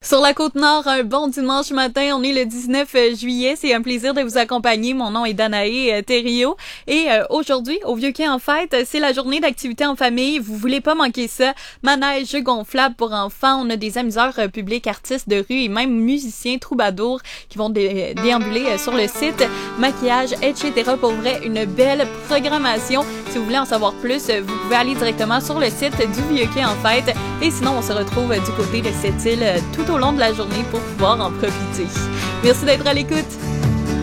Sur la Côte-Nord, un bon dimanche matin, on est le 19 juillet. C'est un plaisir de vous accompagner. Mon nom est Danae Thériault. Et aujourd'hui, au Vieux-Quai en fête, c'est la journée d'activité en famille. Vous voulez pas manquer ça. Manège, jeux gonflables pour enfants. On a des amuseurs publics, artistes de rue et même musiciens, troubadours qui vont déambuler sur le site. Maquillage, etc. Pour vrai, une belle programmation. Si vous voulez en savoir plus, vous pouvez aller directement sur le site du Vieux-Quai en fête. Et sinon, on se retrouve du côté de cette île tout au long de la journée pour pouvoir en profiter. Merci d'être à l'écoute.